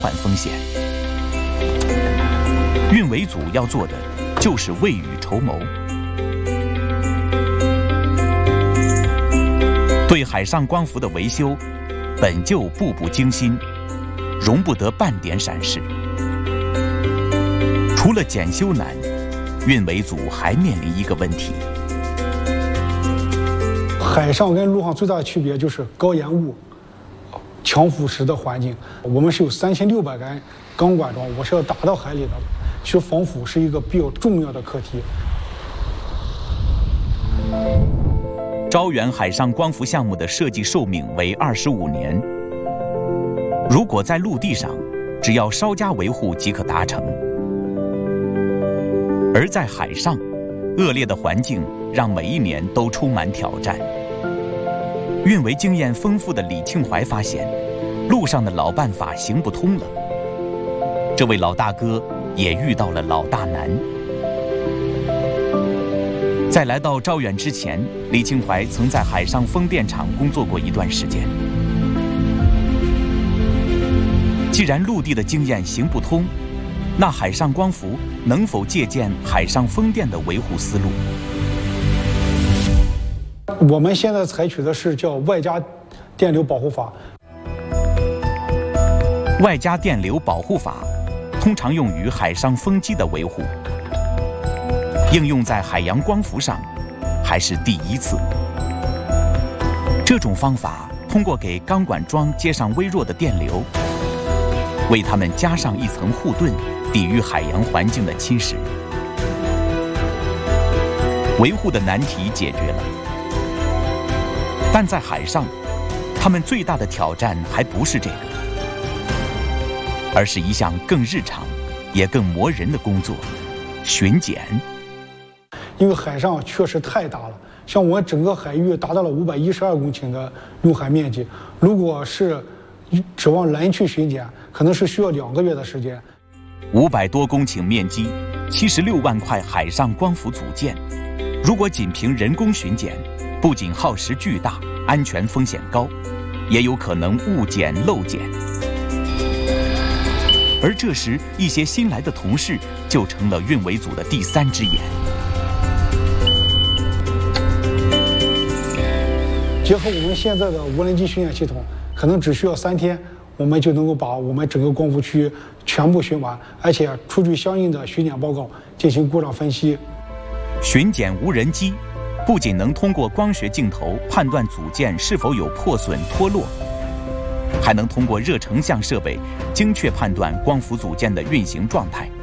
患风险。运维组要做的就是未雨绸缪，对海上光伏的维修本就步步惊心，容不得半点闪失。除了检修难，运维组还面临一个问题。 海上跟陆上最大的区别就是高盐雾、强腐蚀的环境。我们是有3600杆钢管桩，我是要打到海里的。其实防腐是一个比较重要的课题。 招远海上光伏项目的设计寿命为25年，如果在陆地上，只要稍加维护即可达成。而在海上，恶劣的环境让每一年都充满挑战。运维经验丰富的李庆怀发现，路上的老办法行不通了。这位老大哥也遇到了老大难。在来到招远之前，李庆怀曾在海上风电场工作过一段时间。既然陆地的经验行不通，那海上光伏能否借鉴海上风电的维护思路？ 我们现在采取的是叫外加电流保护法。 外加电流保护法通常用于海上风机的维护，应用在海洋光伏上还是第一次。这种方法通过给钢管桩接上微弱的电流，为它们加上一层护盾，抵御海洋环境的侵蚀。维护的难题解决了，但在海上，他们最大的挑战还不是这个，而是一项更日常也更磨人的工作——巡检。 因为海上确实太大了，像我们整个海域达到了512公顷的陆海面积，如果是指望人去巡检，可能是需要2个月的时间。 500多公顷面积，76万块海上光伏组件，如果仅凭人工巡检，不仅耗时巨大，安全风险高，也有可能误检漏检。而这时，一些新来的同事就成了运维组的第3只眼。 结合我们现在的无人机巡检系统，可能只需要3天，我们就能够把我们整个光伏区全部巡完，而且出具相应的巡检报告，进行故障分析。 巡检无人机不仅能通过光学镜头判断组件是否有破损脱落，还能通过热成像设备精确判断光伏组件的运行状态。